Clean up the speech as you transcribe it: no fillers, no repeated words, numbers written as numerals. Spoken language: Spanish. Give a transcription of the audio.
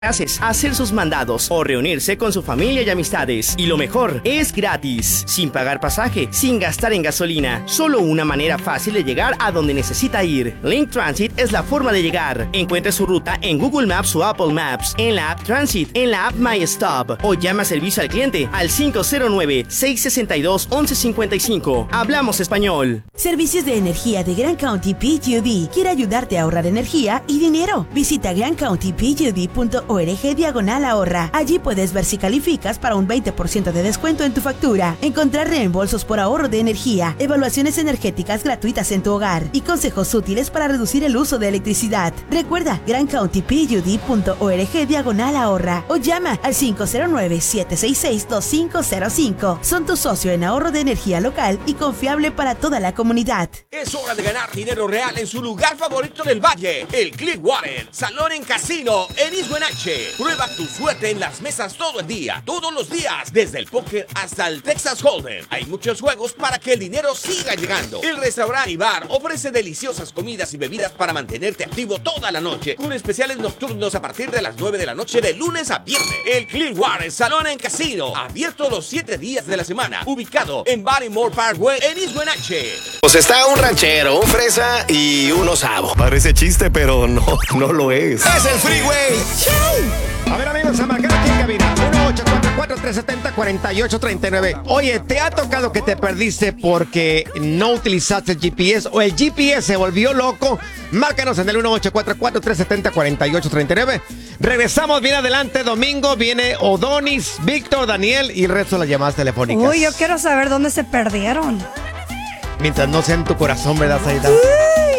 hacer sus mandados o reunirse con su familia y amistades. Y lo mejor, es gratis, sin pagar pasaje, sin gastar en gasolina. Solo una manera fácil de llegar a donde necesita ir. Link Transit es la forma de llegar. Encuentre su ruta en Google Maps o Apple Maps, en la app Transit, en la app My Stop o llama a servicio al cliente al 509-662-1155. Hablamos español. Servicios de energía de Grand County PG&E quiere ayudarte a ahorrar energía y dinero. Visita grandcountypgd.org/ahorra. Allí puedes ver si calificas para un 20% de descuento en tu factura, encontrar reembolsos por ahorro de energía, evaluaciones energéticas gratuitas en tu hogar y consejos útiles para reducir el uso de electricidad. Recuerda grandcountypgd.org/ahorra o llama al 509-766-2505. Son tu socio en ahorro de energía local y confiable para toda la comunidad. Es hora de ganar dinero real en su lugar favorito del valle, el Clearwater Salón en Casino en East Wenatchee. Prueba tu suerte en las mesas todo el día, todos los días, desde el póker hasta el Texas Hold'em. Hay muchos juegos para que el dinero siga llegando. El restaurante y bar ofrece deliciosas comidas y bebidas para mantenerte activo toda la noche, con especiales nocturnos a partir de las 9 de la noche de lunes a viernes. El Clearwater Salón en Casino, abierto los 7 días de la semana, ubicado en Barrymore Parkway en East Wenatchee. Pues está un ranchero, un fresa y un osavo. Parece chiste, pero no lo es. ¡Es el Freeway Show! A ver, amigos, a marcar aquí en cabina. 1-844-370-4839. Oye, ¿te ha tocado que te perdiste porque no utilizaste el GPS o el GPS se volvió loco? Márcanos en el 1-844-370-4839. Regresamos bien adelante, domingo. Viene Odonis, Víctor, Daniel y el resto de las llamadas telefónicas. Uy, yo quiero saber dónde se perdieron. Mientras no sea en tu corazón, ¿verdad, Saida?